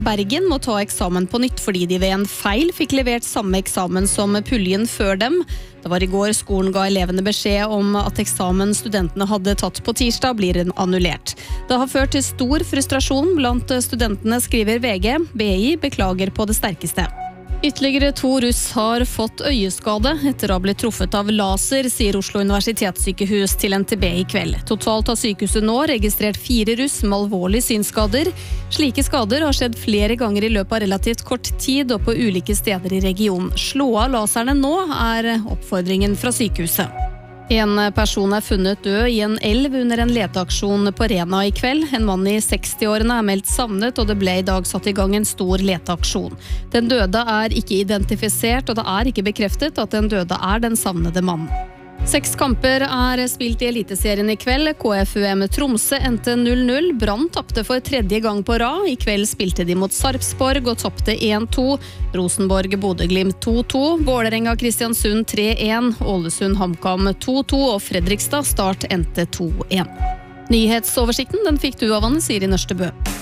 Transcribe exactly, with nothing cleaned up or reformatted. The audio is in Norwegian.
Bergen må ta eksamen på nytt fordi de ved en feil fikk levert samme eksamen som puljen før dem. Det var i går skolen ga elevene beskjed om at eksamen studentene hadde tatt på tirsdag blir annullert. Det har ført til stor frustrasjon blant studentene, skriver V G. B I beklager på det sterkeste. Ytterligere to russ har fått øyeskade etter å ha blitt truffet av laser, sier Oslo universitetssykehus til N T B i kveld. Totalt har sykehuset nå registrert fire russ med alvorlige synskader. Slike skader har skjedd flere ganger i løpet av relativt kort tid og på ulike steder i regionen. Slå av laserne nå er oppfordringen fra sykehuset. En person er funnet død i en elv under en leteaksjon på Rena i kveld. En mann i seksti-årene er meldt savnet, og det ble i dag satt i gang en stor leteaksjon. Den døde er ikke identifisert, og det er ikke bekreftet at den døde er den savnede mannen. Seks kamper er spilt i Eliteserien i kveld. K F U M Tromsø endte null null. Brann tapte for tredje gang på rad. I kveld spilte de mot Sarpsborg og tapte en to. Rosenborg Bodø-Glimt to to. Vålerenga Kristiansund tre en. Ålesund HamKam to to og Fredrikstad Start endte to en. Nyhetsoversikten den fikk du av Anne Siri Nørstebø.